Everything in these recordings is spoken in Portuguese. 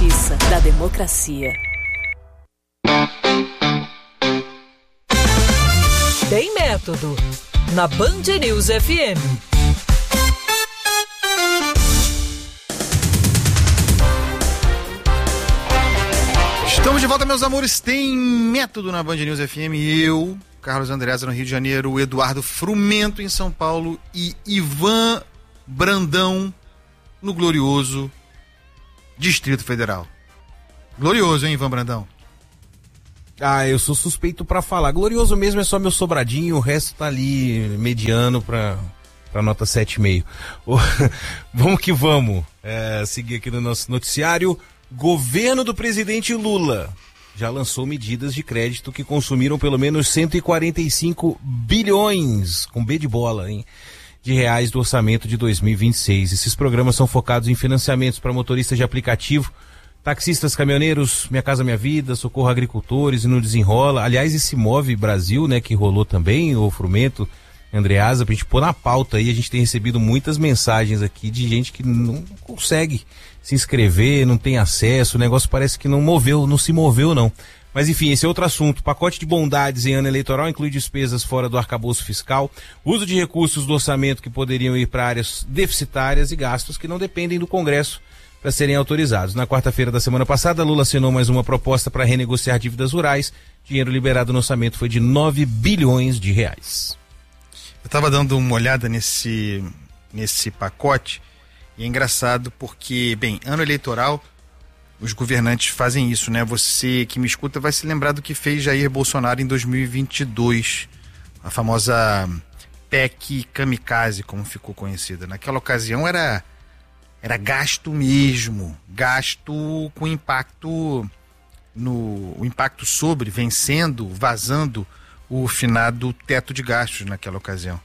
justiça, da democracia. Tem método, na Band News FM. Estamos de volta, meus amores. Tem método na Band News FM. Eu, Carlos Andreasa, no Rio de Janeiro, o Eduardo Frumento, em São Paulo, e Ivan Brandão, no glorioso Distrito Federal. Glorioso, hein, Ivan Brandão? Eu sou suspeito pra falar. Glorioso mesmo é só meu sobradinho, o resto tá ali mediano pra nota 7,5. Vamos que vamos. Seguir aqui no nosso noticiário. Governo do presidente Lula já lançou medidas de crédito que consumiram pelo menos 145 bilhões, com B de bola, hein, de reais do orçamento de 2026. Esses programas são focados em financiamentos para motoristas de aplicativo, taxistas, caminhoneiros, Minha Casa Minha Vida, Socorro Agricultores e no Desenrola. Aliás, esse Move Brasil, né, que rolou também, o Frumento, Andreasa, pra gente pôr na pauta aí, a gente tem recebido muitas mensagens aqui de gente que não consegue se inscrever, não tem acesso, o negócio parece que não se moveu não. Mas enfim, esse é outro assunto. Pacote de bondades em ano eleitoral inclui despesas fora do arcabouço fiscal, uso de recursos do orçamento que poderiam ir para áreas deficitárias e gastos que não dependem do Congresso para serem autorizados. Na quarta-feira da semana passada, Lula assinou mais uma proposta para renegociar dívidas rurais. Dinheiro liberado no orçamento foi de 9 bilhões de reais. Eu estava dando uma olhada nesse pacote e é engraçado porque, bem, ano eleitoral, os governantes fazem isso, né? Você que me escuta vai se lembrar do que fez Jair Bolsonaro em 2022, a famosa PEC Kamikaze, como ficou conhecida. Naquela ocasião era gasto mesmo, gasto com impacto sobre, vencendo, vazando o finado teto de gastos naquela ocasião.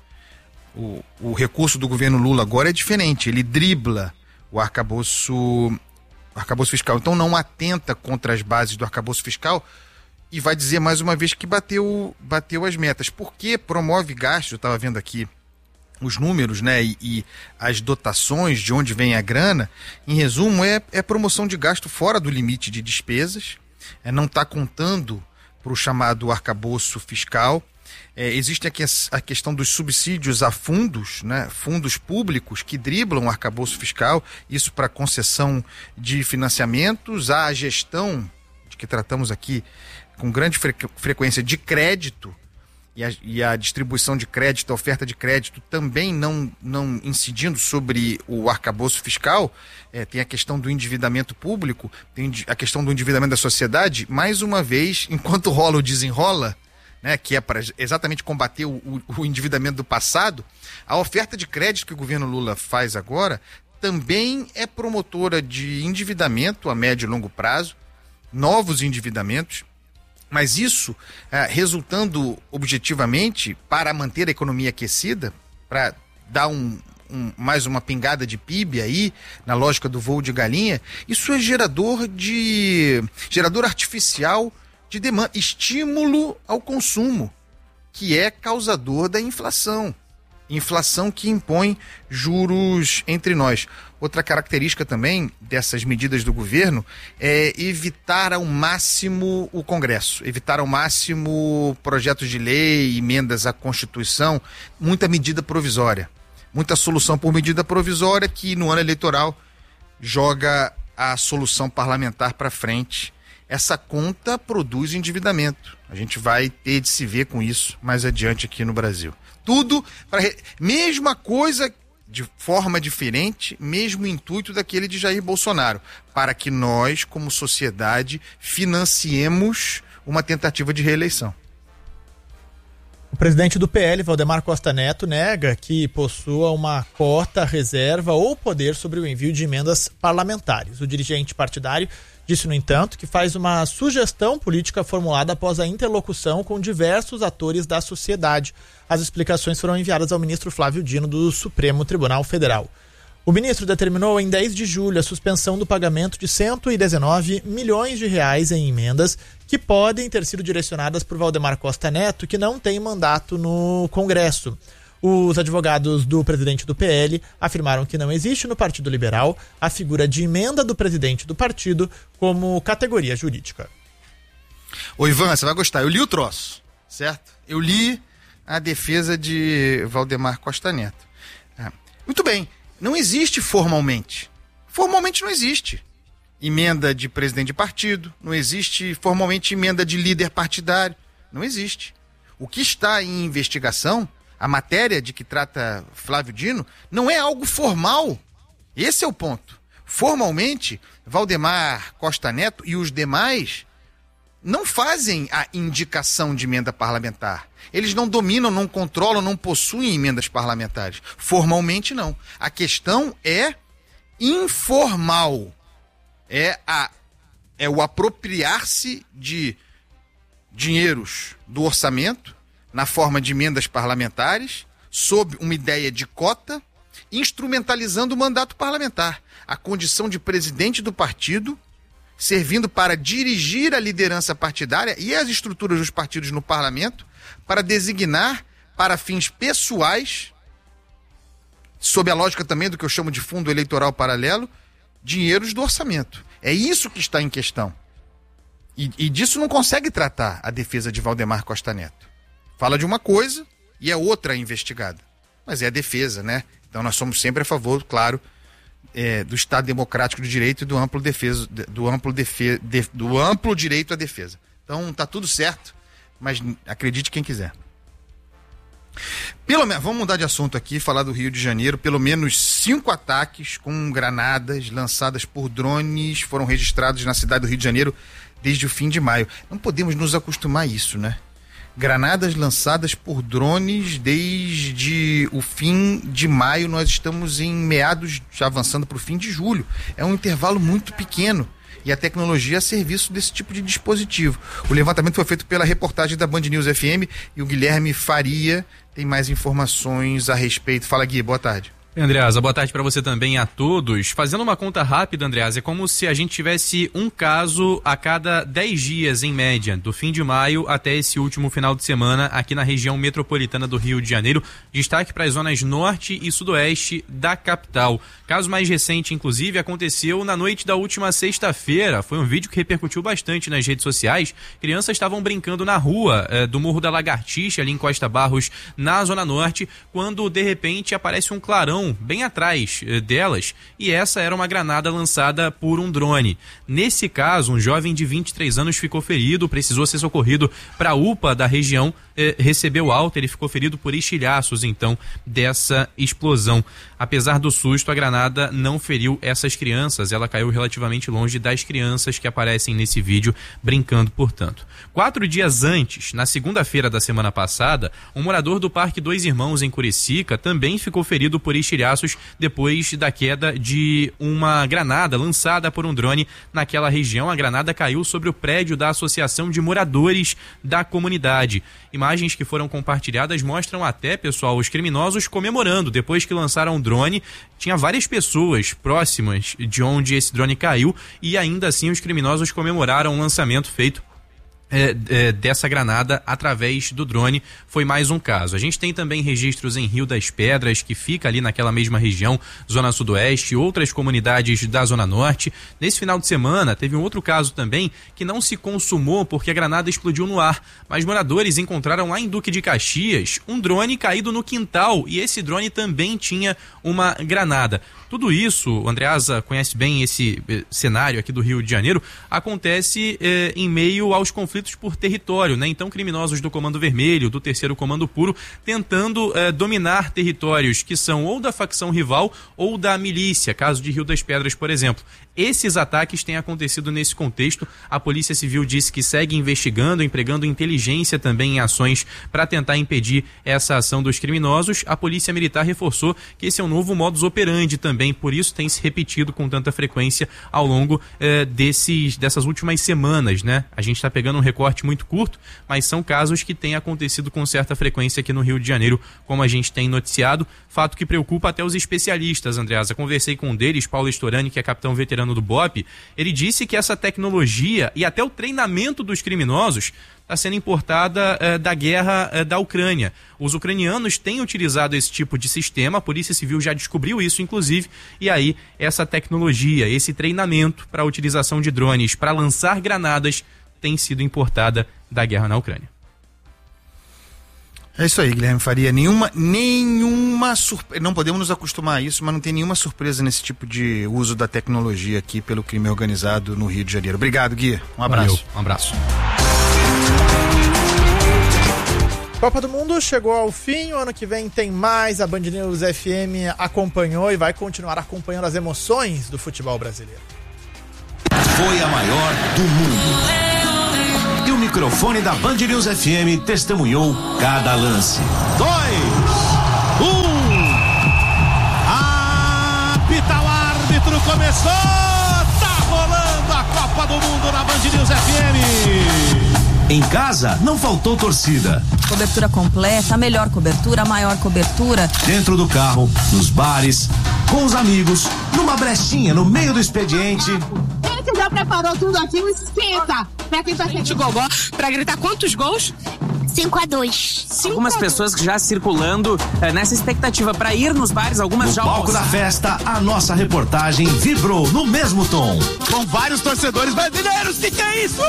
O recurso do governo Lula agora é diferente, ele dribla o arcabouço fiscal, então não atenta contra as bases do arcabouço fiscal e vai dizer mais uma vez que bateu as metas, porque promove gastos. Eu estava vendo aqui os números, né, e as dotações, de onde vem a grana. Em resumo, é promoção de gasto fora do limite de despesas, não está contando para o chamado arcabouço fiscal. Existe aqui a questão dos subsídios a fundos, né, fundos públicos que driblam o arcabouço fiscal, isso para concessão de financiamentos, a gestão, de que tratamos aqui com grande frequência, de crédito, e a distribuição de crédito, a oferta de crédito também não incidindo sobre o arcabouço fiscal. Tem a questão do endividamento público, tem a questão do endividamento da sociedade. Mais uma vez, enquanto rola o desenrola, né, que é para exatamente combater o endividamento do passado, a oferta de crédito que o governo Lula faz agora também é promotora de endividamento a médio e longo prazo, novos endividamentos, mas isso resultando objetivamente para manter a economia aquecida, para dar mais uma pingada de PIB aí, na lógica do voo de galinha. Isso é gerador artificial de demanda, estímulo ao consumo, que é causador da inflação que impõe juros entre nós. Outra característica também dessas medidas do governo é evitar ao máximo o Congresso, evitar ao máximo projetos de lei, emendas à Constituição, muita medida provisória, muita solução por medida provisória que no ano eleitoral joga a solução parlamentar para frente. Essa conta produz endividamento. A gente vai ter de se ver com isso mais adiante aqui no Brasil. Tudo para mesma coisa, de forma diferente, mesmo intuito daquele de Jair Bolsonaro, para que nós, como sociedade, financiemos uma tentativa de reeleição. O presidente do PL, Valdemar Costa Neto, nega que possua uma cota, reserva ou poder sobre o envio de emendas parlamentares. O dirigente partidário disse, no entanto, que faz uma sugestão política formulada após a interlocução com diversos atores da sociedade. As explicações foram enviadas ao ministro Flávio Dino do Supremo Tribunal Federal. O ministro determinou em 10 de julho a suspensão do pagamento de 119 milhões de reais em emendas que podem ter sido direcionadas por Valdemar Costa Neto, que não tem mandato no Congresso. Os advogados do presidente do PL afirmaram que não existe no Partido Liberal a figura de emenda do presidente do partido como categoria jurídica. Ô Ivan, você vai gostar. Eu li o troço, certo? Eu li a defesa de Valdemar Costa Neto. Muito bem, não existe formalmente. Formalmente não existe emenda de presidente de partido, não existe formalmente emenda de líder partidário, não existe. O que está em investigação, a matéria de que trata Flávio Dino, não é algo formal. Esse é o ponto. Formalmente, Valdemar Costa Neto e os demais não fazem a indicação de emenda parlamentar. Eles não dominam, não controlam, não possuem emendas parlamentares. Formalmente, não. A questão é informal. É o apropriar-se de dinheiros do orçamento na forma de emendas parlamentares, sob uma ideia de cota, instrumentalizando o mandato parlamentar. A condição de presidente do partido, servindo para dirigir a liderança partidária e as estruturas dos partidos no parlamento, para designar para fins pessoais, sob a lógica também do que eu chamo de fundo eleitoral paralelo, dinheiros do orçamento. É isso que está em questão. E disso não consegue tratar a defesa de Valdemar Costa Neto. Fala de uma coisa e é outra investigada. Mas é a defesa, né? Então nós somos sempre a favor, claro, do Estado Democrático de Direito e do amplo direito à defesa. Então tá tudo certo, mas acredite quem quiser. Vamos mudar de assunto aqui, falar do Rio de Janeiro. Pelo menos 5 ataques com granadas lançadas por drones foram registrados na cidade do Rio de Janeiro desde o fim de maio. Não podemos nos acostumar a isso, né? Granadas lançadas por drones desde o fim de maio. Nós estamos em meados, já avançando para o fim de julho. É um intervalo muito pequeno. E a tecnologia a serviço desse tipo de dispositivo. O levantamento foi feito pela reportagem da Band News FM e o Guilherme Faria tem mais informações a respeito. Fala, Gui, boa tarde. Andreasa, boa tarde para você também, a todos. Fazendo uma conta rápida, Andreasa, é como se a gente tivesse um caso a cada 10 dias, em média, do fim de maio até esse último final de semana, aqui na região metropolitana do Rio de Janeiro. Destaque para as zonas norte e sudoeste da capital. Caso mais recente, inclusive, aconteceu na noite da última sexta-feira. Foi um vídeo que repercutiu bastante nas redes sociais. Crianças estavam brincando na rua do Morro da Lagartixa, ali em Costa Barros, na zona norte, quando, de repente, aparece um clarão bem atrás delas, e essa era uma granada lançada por um drone. Nesse caso, um jovem de 23 anos ficou ferido, precisou ser socorrido para a UPA da região, recebeu alta, ele ficou ferido por estilhaços, então, dessa explosão. Apesar do susto, a granada não feriu essas crianças, ela caiu relativamente longe das crianças que aparecem nesse vídeo brincando, portanto. 4 dias antes, na segunda-feira da semana passada, um morador do Parque Dois Irmãos, em Curicica, também ficou ferido por estilhaços depois da queda de uma granada lançada por um drone naquela região. A granada caiu sobre o prédio da Associação de Moradores da Comunidade. Imagens que foram compartilhadas mostram até, pessoal, os criminosos comemorando. Depois que lançaram o drone, tinha várias pessoas próximas de onde esse drone caiu e ainda assim os criminosos comemoraram o lançamento feito dessa granada através do drone. Foi mais um caso. A gente tem também registros em Rio das Pedras, que fica ali naquela mesma região, zona sudoeste, outras comunidades da zona norte. Nesse final de semana teve um outro caso também que não se consumou porque a granada explodiu no ar, mas moradores encontraram lá em Duque de Caxias um drone caído no quintal e esse drone também tinha uma granada. Tudo isso, o Andreasa conhece bem esse cenário aqui do Rio de Janeiro, acontece em meio aos conflitos por território, né? Então, criminosos do Comando Vermelho, do Terceiro Comando Puro, tentando dominar territórios que são ou da facção rival ou da milícia, caso de Rio das Pedras, por exemplo. Esses ataques têm acontecido nesse contexto. A Polícia Civil disse que segue investigando, empregando inteligência também em ações para tentar impedir essa ação dos criminosos. A Polícia Militar reforçou que esse é um novo modus operandi também, por isso tem se repetido com tanta frequência ao longo dessas últimas semanas, né? A gente está pegando um recorte muito curto, mas são casos que têm acontecido com certa frequência aqui no Rio de Janeiro, como a gente tem noticiado, fato que preocupa até os especialistas, Andreasa. Conversei com um deles, Paulo Estorani, que é capitão veterano do BOPE, ele disse que essa tecnologia e até o treinamento dos criminosos está sendo importada da guerra da Ucrânia. Os ucranianos têm utilizado esse tipo de sistema, a Polícia Civil já descobriu isso, inclusive, e aí essa tecnologia, esse treinamento para a utilização de drones para lançar granadas tem sido importada da guerra na Ucrânia. É isso aí, Guilherme Faria. Nenhuma surpresa. Não podemos nos acostumar a isso, mas não tem nenhuma surpresa nesse tipo de uso da tecnologia aqui pelo crime organizado no Rio de Janeiro. Obrigado, Gui. Um abraço. Valeu, um abraço. Copa do Mundo chegou ao fim, o ano que vem tem mais, a Band News FM acompanhou e vai continuar acompanhando as emoções do futebol brasileiro. Foi a maior do mundo. E o microfone da Band News FM testemunhou cada lance. 2, 1. Apita o árbitro, começou! Tá rolando a Copa do Mundo na Band News FM. Em casa, não faltou torcida. Cobertura completa, a melhor cobertura, a maior cobertura. Dentro do carro, nos bares, com os amigos, numa brechinha no meio do expediente. Você já preparou tudo aqui, esquenta. Pra quem tá sentindo gogó, pra gritar quantos gols? 5-2. Algumas pessoas já circulando nessa expectativa para ir nos bares, algumas no já... No palco da festa, a nossa reportagem vibrou no mesmo tom. Com vários torcedores brasileiros, que é isso?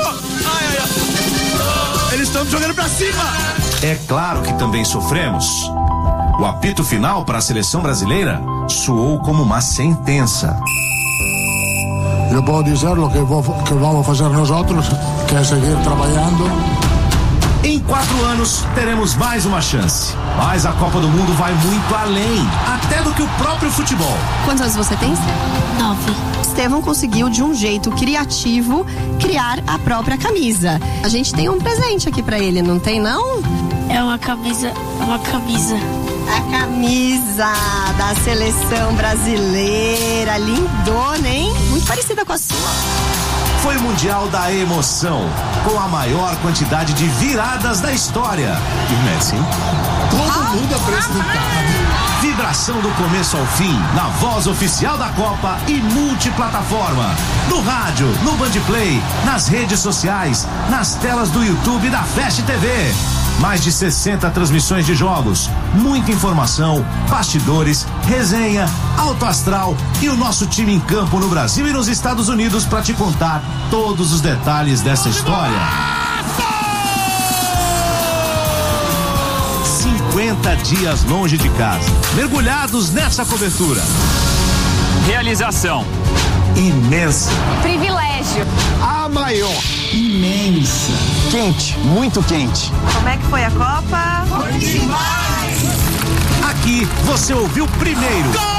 Eles estão jogando pra cima. É claro que também sofremos. O apito final para a seleção brasileira soou como uma sentença. Eu posso dizer o que vamos fazer nós outros, que é seguir trabalhando. Em 4 anos, teremos mais uma chance. Mas a Copa do Mundo vai muito além, até do que o próprio futebol. Quantos anos você tem? 9. Estevão conseguiu, de um jeito criativo, criar a própria camisa. A gente tem um presente aqui pra ele, não tem, não? É uma camisa. A camisa da seleção brasileira, lindona, hein? Muito parecida com a sua. Foi o Mundial da Emoção, com a maior quantidade de viradas da história. E Messi? Todo mundo apresentado. Vibração do começo ao fim, na voz oficial da Copa e multiplataforma. No rádio, no Bandplay, nas redes sociais, nas telas do YouTube e da Fast TV. Mais de 60 transmissões de jogos, muita informação, bastidores, resenha, alto astral e o nosso time em campo no Brasil e nos Estados Unidos para te contar todos os detalhes dessa história. 50 dias longe de casa, mergulhados nessa cobertura. Realização imensa. Privilégio. A maior. Imensa. Quente, muito quente. Como é que foi a Copa? Foi demais! Aqui você ouviu primeiro.